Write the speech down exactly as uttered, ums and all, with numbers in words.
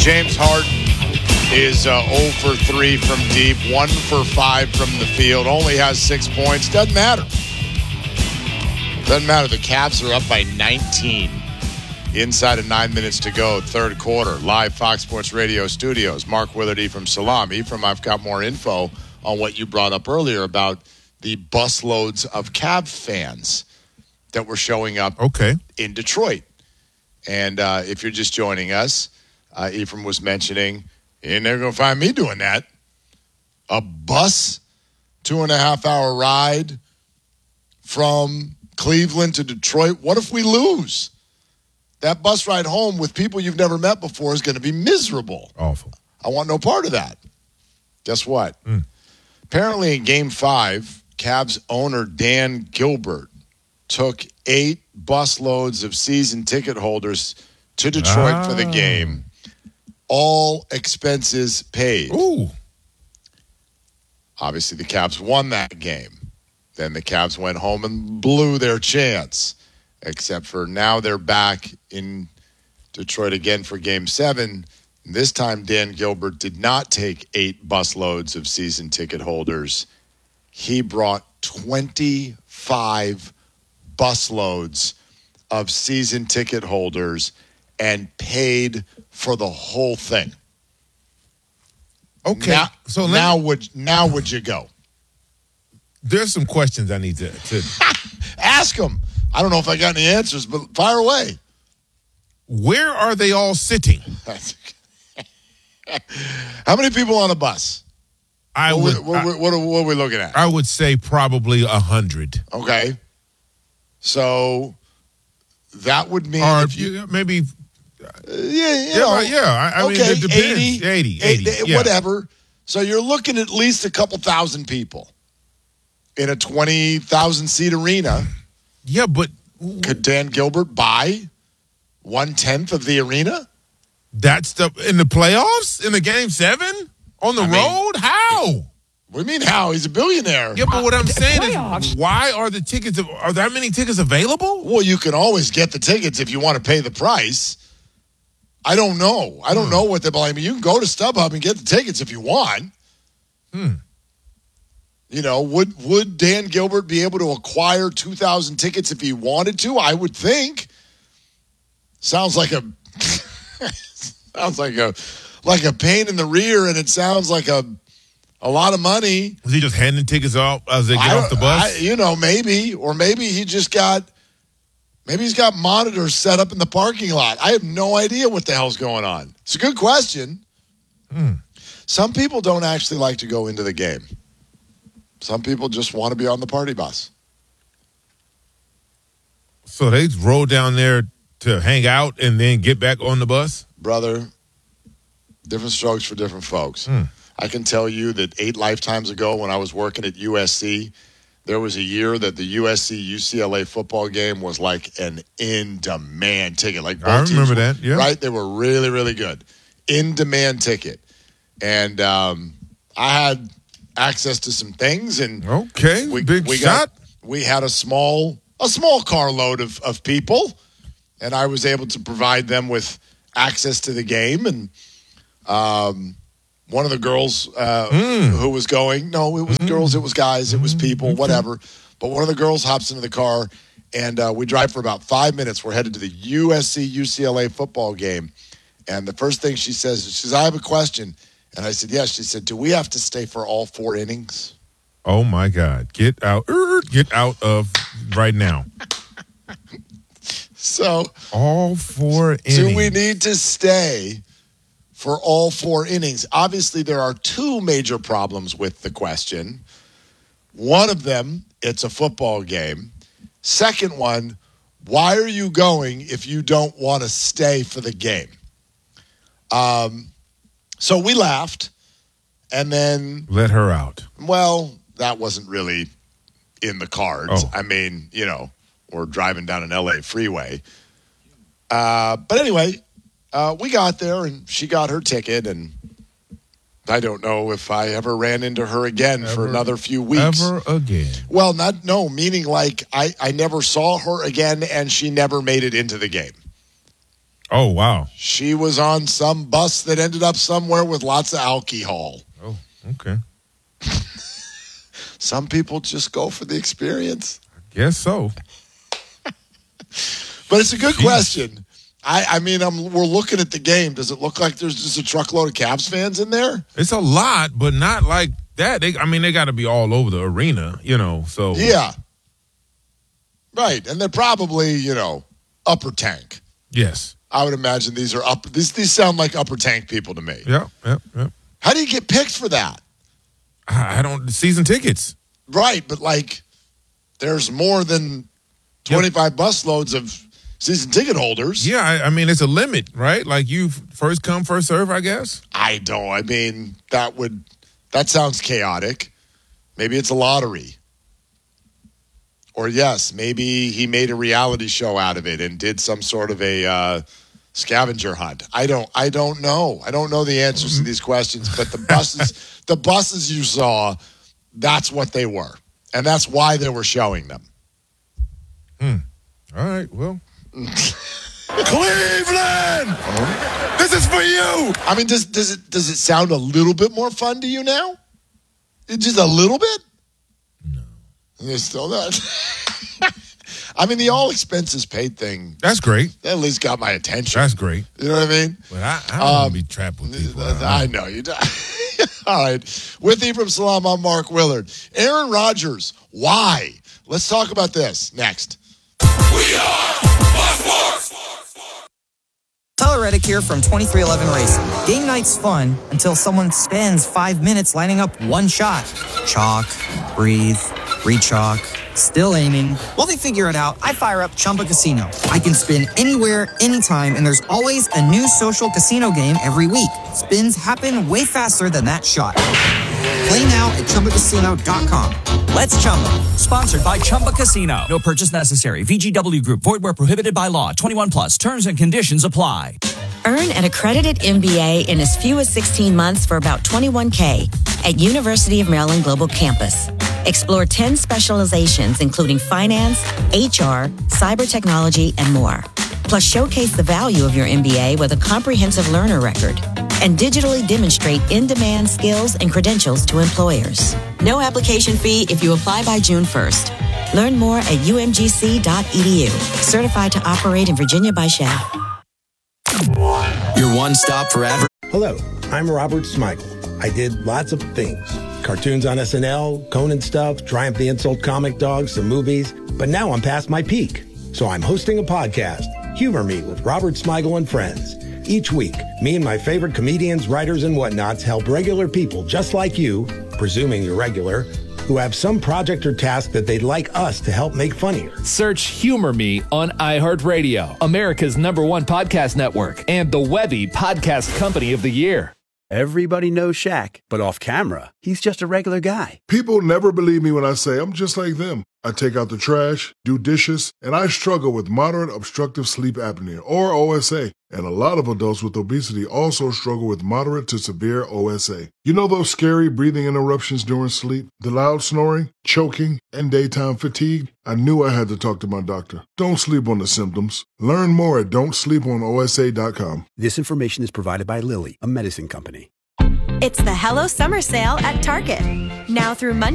James Harden is uh, zero for three from deep, one for five from the field, only has six points. Doesn't matter. Doesn't matter. The Cavs are up by nineteen. Inside of nine minutes to go, third quarter. Live Fox Sports Radio studios. Mark Willardy from Salam. Ephraim, I've got more info on what you brought up earlier about the busloads of Cav fans that were showing up okay. in Detroit. And uh, if you're just joining us, uh, Ephraim was mentioning, you're never going to find me doing that. A bus, two and a half hour ride from Cleveland to Detroit. What if we lose? That bus ride home with people you've never met before is going to be miserable. Awful. I want no part of that. Guess what? Mm. Apparently in Game five, Cavs owner Dan Gilbert took eight busloads of season ticket holders to Detroit ah. for the game. All expenses paid. Ooh. Obviously, the Cavs won that game. Then the Cavs went home and blew their chance. Except for now they're back in Detroit again for Game seven. This time, Dan Gilbert did not take eight busloads of season ticket holders. He brought twenty-five busloads of season ticket holders and paid for the whole thing. Okay. Now, so now me, would now would you go? There's some questions I need to, to ask them. I don't know if I got any answers, but fire away. Where are they all sitting? How many people on a bus? I what, would. What, I, what, what, are, what are we looking at? I would say probably a hundred. Okay. So that would mean or if you, maybe. Uh, yeah, you yeah, know, right, yeah. I, I okay, mean, it depends. eighty, eighty, eighty, eighty yeah. whatever. So you're looking at least a couple thousand people in a twenty thousand seat arena. Yeah, but could Dan Gilbert buy one tenth of the arena? That's the in the playoffs in the game seven on the I road. Mean, how? What do you mean how? He's a billionaire. Yeah, but what I'm saying is, why are the tickets? Are that many tickets available? Well, you can always get the tickets if you want to pay the price. I don't know. I don't hmm. know what they. I mean, you can go to StubHub and get the tickets if you want. Hmm. You know, would would Dan Gilbert be able to acquire two thousand tickets if he wanted to? I would think. Sounds like a sounds like a like a pain in the rear, and it sounds like a a lot of money. Was he just handing tickets out as they get I, off the bus? I, you know, maybe, or maybe he just got maybe he's got monitors set up in the parking lot. I have no idea what the hell's going on. It's a good question. Hmm. Some people don't actually like to go into the game. Some people just want to be on the party bus. So they roll down there to hang out and then get back on the bus? Brother, different strokes for different folks. Hmm. I can tell you that eight lifetimes ago when I was working at U S C, there was a year that the U S C U C L A football game was like an in-demand ticket. Like both I remember teams, that, yeah. Right? They were really, really good. In-demand ticket. And um, I had access to some things, and okay, we, big we shot. Got, we had a small a small carload of, of people, and I was able to provide them with access to the game. And um, one of the girls uh, mm. who was going, no, it was mm. girls, it was guys, it was people, okay. whatever. But one of the girls hops into the car, and uh, we drive for about five minutes. We're headed to the U S C U C L A football game, and the first thing she says, she says, "I have a question." And I said, yes. She said, do we have to stay for all four innings? Oh, my God. Get out. Er, get out of right now. So. All four innings. Do we need to stay for all four innings? Obviously, there are two major problems with the question. One of them, it's a football game. Second one, why are you going if you don't want to stay for the game? Um. So we laughed, and then... Let her out. Well, that wasn't really in the cards. Oh. I mean, you know, we're driving down an L A freeway. Uh, but anyway, uh, we got there, and she got her ticket, and I don't know if I ever ran into her again ever, for another few weeks. Ever again? Well, not no, meaning like I, I never saw her again, and she never made it into the game. Oh, wow. She was on some bus that ended up somewhere with lots of alcohol. Oh, okay. Some people just go for the experience. I guess so. But it's a good Jeez. question. I, I mean, I'm, we're looking at the game. Does it look like there's just a truckload of Cavs fans in there? It's a lot, but not like that. They, I mean, they got to be all over the arena, you know, so. Yeah. Right. And they're probably, you know, upper tank. Yes. I would imagine these are up. These, these sound like upper tank people to me. Yeah, yeah, yeah. How do you get picked for that? I, I don't, season tickets. Right, but like, there's more than twenty-five yep. busloads of season ticket holders. Yeah, I, I mean, it's a limit, right? Like, you first come, first serve, I guess? I don't. I mean, that would, that sounds chaotic. Maybe it's a lottery. Or yes, maybe he made a reality show out of it and did some sort of a uh, scavenger hunt. I don't, I don't know. I don't know the answers mm-hmm. to these questions, but the buses, the buses you saw, that's what they were. And that's why they were showing them. Hmm. All right, well. Cleveland! Oh. This is for you! I mean, does does it does it sound a little bit more fun to you now? Just a little bit? No. It's still not. I mean, the all expenses paid thing. That's great. That at least got my attention. That's great. You know what I mean? But I, I don't um, want to be trapped with people. I, I know you do. All right. With Ephraim Salaam, I'm Mark Willard. Aaron Rodgers, why? Let's talk about this next. We are Fox Sports. Tyler Reddick here from twenty-three eleven Racing. Game night's fun until someone spends five minutes lining up one shot. Chalk, breathe, re-chalk, still aiming. While they figure it out, I fire up Chumba Casino. I can spin anywhere, anytime, and there's always a new social casino game every week. Spins happen way faster than that shot. Play now at Chumba Casino dot com. Let's Chumba. Sponsored by Chumba Casino. No purchase necessary. V G W Group. Void where prohibited by law. twenty-one plus. Terms and conditions apply. Earn an accredited M B A in as few as sixteen months for about twenty-one thousand dollars at University of Maryland Global Campus. Explore ten specializations, including finance, H R, cyber technology, and more. Plus, showcase the value of your M B A with a comprehensive learner record and digitally demonstrate in-demand skills and credentials to employers. No application fee if you apply by June first. Learn more at U M G C dot E D U. Certified to operate in Virginia by S H A. Your one stop for adver- Hello, I'm Robert Smigel. I did lots of things. Cartoons on S N L, Conan stuff, Triumph the Insult comic dogs, some movies. But now I'm past my peak. So I'm hosting a podcast, Humor Me with Robert Smigel and Friends. Each week, me and my favorite comedians, writers, and whatnots help regular people just like you, presuming you're regular, who have some project or task that they'd like us to help make funnier. Search Humor Me on iHeartRadio, America's number one podcast network, and the Webby Podcast Company of the Year. Everybody knows Shaq, but off camera, he's just a regular guy. People never believe me when I say I'm just like them. I take out the trash, do dishes, and I struggle with moderate obstructive sleep apnea, or O S A. And a lot of adults with obesity also struggle with moderate to severe O S A. You know those scary breathing interruptions during sleep, the loud snoring, choking, and daytime fatigue? I knew I had to talk to my doctor. Don't sleep on the symptoms. Learn more at don't sleep on O S A dot com. This information is provided by Lilly, a medicine company. It's the Hello Summer Sale at Target. Now through Monday.